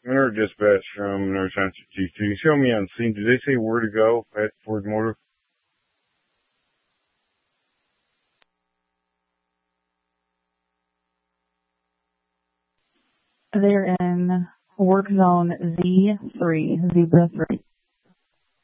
Mineral dispatch from North Township Chief. Can you show me on scene? Did they say where to go at Ford Motor? They're in work zone Z3, Zebra 3.